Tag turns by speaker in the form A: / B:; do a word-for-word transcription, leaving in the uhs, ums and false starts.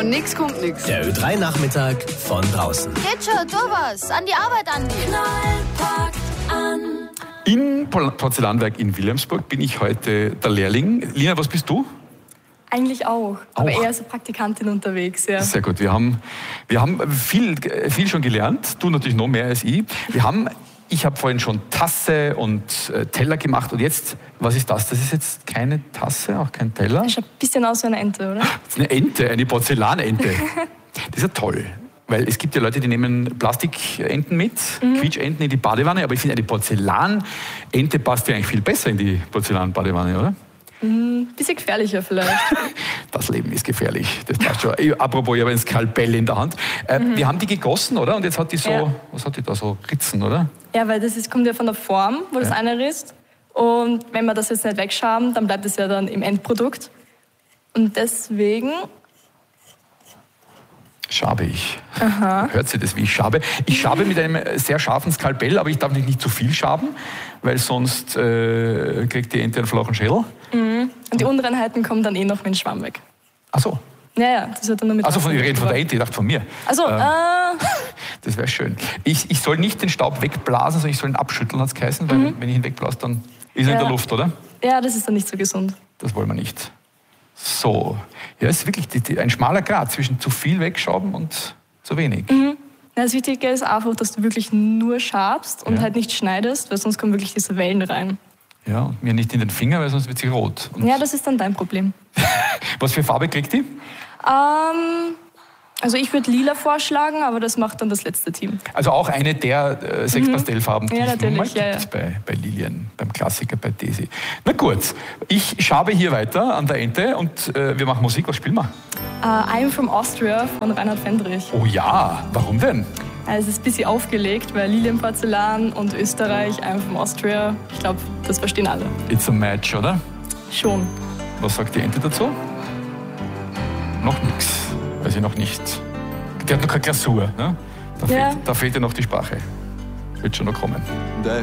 A: Von nix kommt nix.
B: Der Ö drei Nachmittag von draußen.
C: Geht schon, tu was. An die Arbeit, Andi.
D: Knall packt an.
E: Im Porzellanwerk in Wilhelmsburg bin ich heute der Lehrling. Lina, was bist du?
F: Eigentlich auch, aber
E: Auch?
F: eher als Praktikantin unterwegs, ja.
E: Sehr gut. Wir haben, wir haben viel, viel schon gelernt. Du natürlich noch mehr als ich. Wir haben, ich habe vorhin schon Tasse und äh, Teller gemacht. Und jetzt, was ist das? Das ist jetzt keine Tasse, auch kein Teller.
F: Das schaut ein bisschen aus wie eine Ente, oder?
E: Das ist eine Ente, eine Porzellanente. Das ist ja toll. Weil es gibt ja Leute, die nehmen Plastikenten mit, mhm. Quietschenten in die Badewanne. Aber ich finde, eine Porzellanente passt ja eigentlich viel besser in die Porzellanbadewanne, oder?
F: Ein bisschen gefährlicher vielleicht.
E: Das Leben ist gefährlich, das passt schon. Apropos, ich habe ein Skalpell in der Hand. Äh, mhm. Wir haben die gegossen, oder? Und jetzt hat die so, ja. was hat die da, so Ritzen, oder?
F: Ja, weil das ist, kommt ja von der Form, wo ja. das eine ist. Und wenn wir das jetzt nicht wegschaben, dann bleibt es ja dann im Endprodukt. Und deswegen...
E: Schabe ich.
F: Aha.
E: Hört sie das, wie ich schabe? Ich schabe mit einem sehr scharfen Skalpell, aber ich darf nicht, nicht zu viel schaben, weil sonst äh, kriegt die Ente einen flachen Schädel.
F: Mhm. Und die Unreinheiten kommen dann eh noch mit dem Schwamm weg.
E: Ach so.
F: Ja, ja, das wird dann nur mit...
E: Also von, ich rede von der Ente, ich dachte von mir.
F: Also,
E: ähm,
F: äh...
E: Das wäre schön. Ich, ich soll nicht den Staub wegblasen, sondern ich soll ihn abschütteln, hat es geheißen, weil
F: mhm.
E: wenn ich ihn wegblase, dann ist er
F: ja.
E: in der Luft, oder?
F: Ja, das ist dann nicht so gesund.
E: Das wollen wir nicht. So. Ja, es ist wirklich die, die, ein schmaler Grat zwischen zu viel wegschaben und zu wenig.
F: Mhm. Ja, das Wichtige ist einfach, dass du wirklich nur schabst und
E: ja.
F: halt nicht schneidest, weil sonst kommen wirklich diese Wellen rein.
E: Ja, und mir nicht in den Finger, weil sonst wird sie rot. Und
F: ja, das ist dann dein Problem.
E: Was für Farbe kriegt die?
F: Ähm, also ich würde lila vorschlagen, aber das macht dann das letzte Team.
E: Also auch eine der äh, sechs mhm. Pastellfarben, die
F: ja,
E: es nun mal
F: ja,
E: gibt
F: ja.
E: bei, bei Lilien, beim Klassiker, bei Desi. Na gut, ich schabe hier weiter an der Ente und äh, wir machen Musik. Was spielen wir?
F: Uh, I'm from Austria von Reinhard Fendrich.
E: Oh ja, warum denn?
F: Also es ist ein bisschen aufgelegt, weil Lilienporzellan und Österreich, I'm from Austria, ich glaube, das verstehen alle.
E: It's a match, oder?
F: Schon.
E: Was sagt die Ente dazu? Noch nichts. Weiß ich noch nicht. Die hat noch keine Glasur. Ne? Da,
F: ja.
E: fehlt, da fehlt ja noch die Sprache. Wird schon noch kommen.
G: Der